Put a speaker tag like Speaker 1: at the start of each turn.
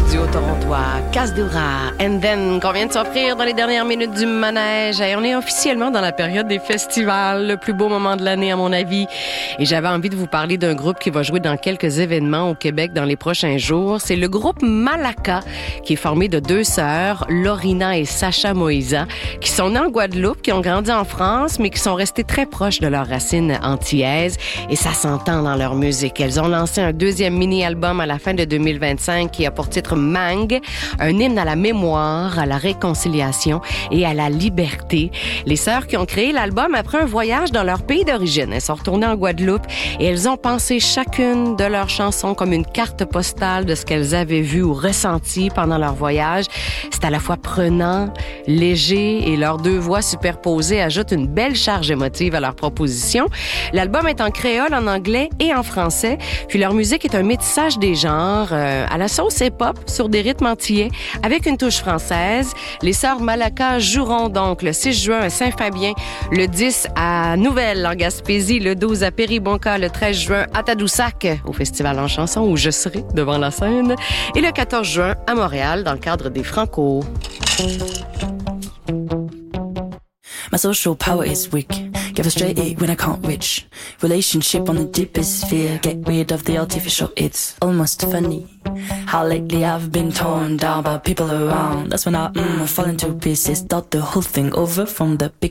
Speaker 1: duo torontois Casdura and Then qu'on vient de s'offrir dans les dernières minutes du manège. Et on est officiellement dans la période des festivals, le plus beau moment de l'année à mon avis. Et j'avais envie de vous parler d'un groupe qui va jouer dans quelques événements au Québec dans les prochains jours. C'est le groupe Malaka qui est formé de deux sœurs, Lorina et Sacha Moïsa, qui sont nées en Guadeloupe, qui ont grandi en France, mais qui sont restées très proches de leurs racines antillaises. Et ça s'entend dans leur musique. Elles ont lancé un deuxième mini-album à la fin de 2025 qui a pour titre Mang, un hymne à la mémoire, à la réconciliation et à la liberté. Les sœurs qui ont créé l'album après un voyage dans leur pays d'origine. Elles sont retournées en Guadeloupe et elles ont pensé chacune de leurs chansons comme une carte postale de ce qu'elles avaient vu ou ressenti pendant leur voyage. C'est à la fois prenant, léger et leurs deux voix superposées ajoutent une belle charge émotive à leur proposition. L'album est en créole, en anglais et en français. Puis leur musique est un métissage des genres à la sauce hip-hop sur des rythmes antillais avec une touche française. Les sœurs Malaka joueront donc le 6 juin à Saint-Fabien, le 10 à Nouvelle en Gaspésie, le 12 à Péribonka, le 13 juin à Tadoussac au Festival en chanson où je serai devant la scène et le 14 juin à Montréal dans le cadre des Franco.
Speaker 2: My social power is weak. Get frustrated when I can't reach. Relationship on the deepest sphere. Get rid of the artificial. It's almost funny how lately I've been torn down by people around. That's when I fall into pieces. Start the whole thing over from the beginning.